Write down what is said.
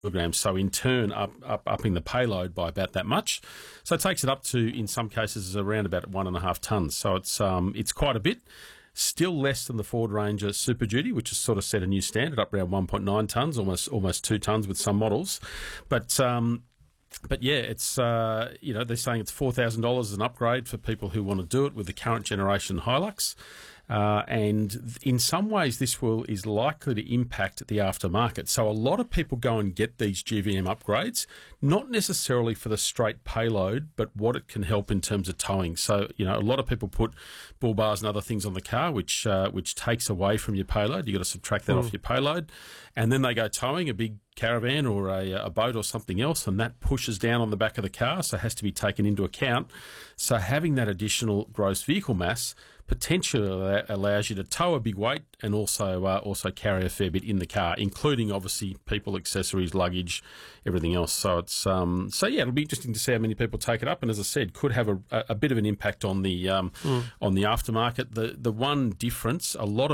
kilograms, so in turn upping the payload by about that much. So it takes it up to, in some cases, around about 1.5 tonnes. So it's quite a bit. Still less than the Ford Ranger Super Duty, which has sort of set a new standard up around 1.9 tonnes, almost 2 tonnes with some models. But yeah, it's they're saying it's $4,000 as an upgrade for people who want to do it with the current generation Hilux. And in some ways, this is likely to impact the aftermarket. So a lot of people go and get these GVM upgrades, not necessarily for the straight payload, but what it can help in terms of towing. So, a lot of people put bull bars and other things on the car, which takes away from your payload. You've got to subtract that off your payload. And then they go towing a big caravan or a boat or something else, and that pushes down on the back of the car, so it has to be taken into account. So having that additional gross vehicle mass potentially allows you to tow a big weight and also carry a fair bit in the car, including obviously people, accessories, luggage, everything else. So it's it'll be interesting to see how many people take it up, and as I said, could have a bit of an impact on the aftermarket. The one difference, a lot of